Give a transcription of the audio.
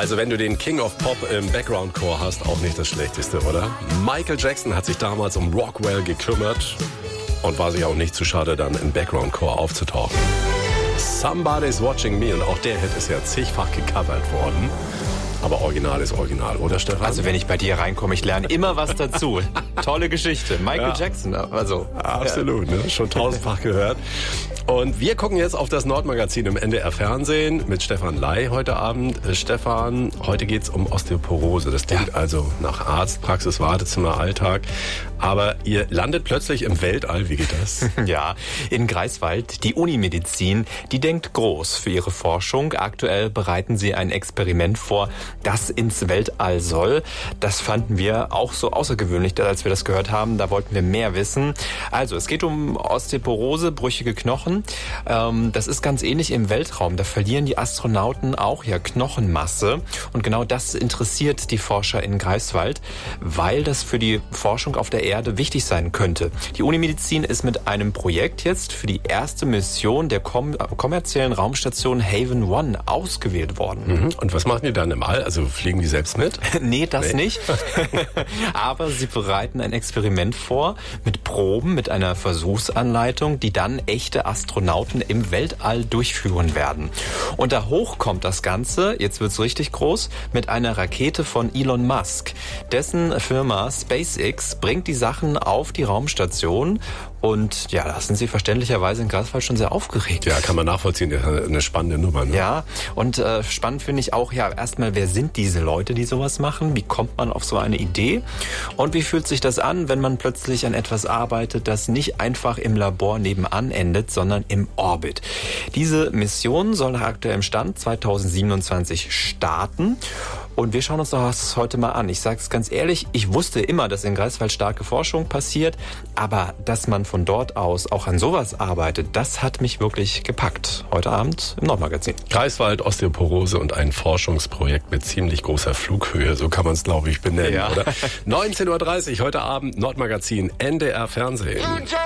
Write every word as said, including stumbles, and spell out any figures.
Also wenn du den King of Pop im Background-Chor hast, auch nicht das Schlechteste, oder? Michael Jackson hat sich damals um Rockwell gekümmert und war sich auch nicht zu schade, dann im Background-Chor aufzutauchen. Somebody's Watching Me, und auch der Hit ist ja zigfach gecovert worden. Aber Original ist Original, oder Stefan? Also wenn ich bei dir reinkomme, ich lerne immer was dazu. Tolle Geschichte. Michael ja. Jackson, also. Absolut, ja. ne? Schon tausendfach gehört. Und wir gucken jetzt auf das Nordmagazin im N D R Fernsehen mit Stefan Ley heute Abend. Äh, Stefan, heute geht's um Osteoporose. Das klingt ja. also nach Arzt, Praxis, Wartezimmer, Alltag. Aber ihr landet plötzlich im Weltall. Wie geht das? Ja, in Greifswald. Die Unimedizin, die denkt groß für ihre Forschung. Aktuell bereiten sie ein Experiment vor, das ins Weltall soll. Das fanden wir auch so außergewöhnlich, als wir das gehört haben. Da wollten wir mehr wissen. Also, es geht um Osteoporose, brüchige Knochen. Ähm, das ist ganz ähnlich im Weltraum. Da verlieren die Astronauten auch ja Knochenmasse. Und genau das interessiert die Forscher in Greifswald, weil das für die Forschung auf der Erde wichtig sein könnte. Die Unimedizin ist mit einem Projekt jetzt für die erste Mission der kom- kommerziellen Raumstation Haven One ausgewählt worden. Mhm. Und was machen die dann im All? Also fliegen die selbst mit? Nee, das nee. nicht. Aber sie bereiten ein Experiment vor mit Proben, mit einer Versuchsanleitung, die dann echte Astronauten im Weltall durchführen werden. Und da hoch kommt das Ganze, jetzt wird's richtig groß, mit einer Rakete von Elon Musk. Dessen Firma SpaceX bringt die Sachen auf die Raumstation. Und ja, da sind sie verständlicherweise in Greifswald schon sehr aufgeregt. Ja, kann man nachvollziehen. Das ist eine spannende Nummer. Ne? Ja, und äh, spannend finde ich auch, ja, erstmal, wer sind diese Leute, die sowas machen? Wie kommt man auf so eine Idee? Und wie fühlt sich das an, wenn man plötzlich an etwas arbeitet, das nicht einfach im Labor nebenan endet, sondern im Orbit? Diese Mission soll nach aktuellem Stand zweitausendsiebenundzwanzig starten. Und wir schauen uns das heute mal an. Ich sage es ganz ehrlich, ich wusste immer, dass in Greifswald starke Forschung passiert, aber dass man von dort aus auch an sowas arbeitet, das hat mich wirklich gepackt. Heute Abend im Nordmagazin. Greifswald, Osteoporose und ein Forschungsprojekt mit ziemlich großer Flughöhe, so kann man es, glaube ich, benennen, ja. oder? neunzehn Uhr dreißig heute Abend, Nordmagazin, N D R Fernsehen.